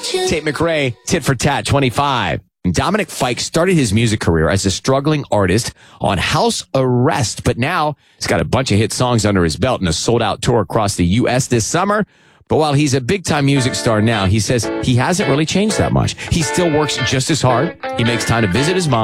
Tate McRae, Tit for Tat 25. Dominic Fike started his music career as a struggling artist on house arrest, but now he's got a bunch of hit songs under his belt and a sold-out tour across the U.S. this summer. But while he's a big-time music star now, he says he hasn't really changed that much. He still works just as hard. He makes time to visit his mom.